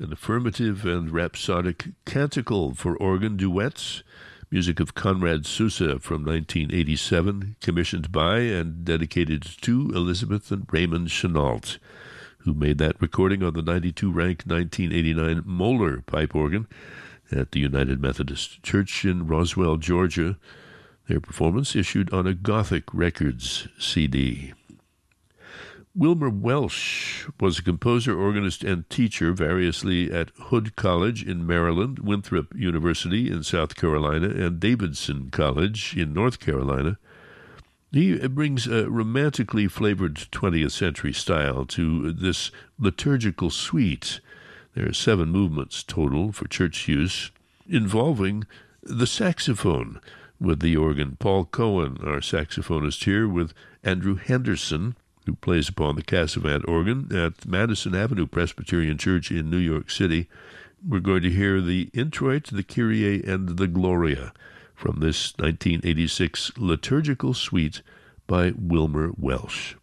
an affirmative and rhapsodic canticle for organ duets, music of Conrad Sousa from 1987, commissioned by and dedicated to Elizabeth and Raymond Chenault, who made that recording on the 92 rank 1989 Moeller pipe organ at the United Methodist Church in Roswell, Georgia. Their performance issued on a Gothic Records CD. Wilmer Welsh was a composer, organist, and teacher variously at Hood College in Maryland, Winthrop University in South Carolina, and Davidson College in North Carolina. He brings a romantically flavored 20th century style to this liturgical suite. There are 7 movements total for church use, involving the saxophone with the organ. Paul Cohen, our saxophonist here, with Andrew Henderson, who plays upon the Cassavant organ at Madison Avenue Presbyterian Church in New York City. We're going to hear the Introit, the Kyrie, and the Gloria from this 1986 liturgical suite by Wilmer Welsh.